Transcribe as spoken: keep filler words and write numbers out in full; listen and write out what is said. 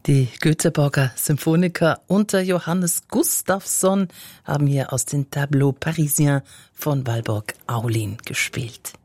Die Göteborger Symphoniker unter Johannes Gustafsson haben hier aus den Tableaux Parisiens von Walborg Aulin gespielt.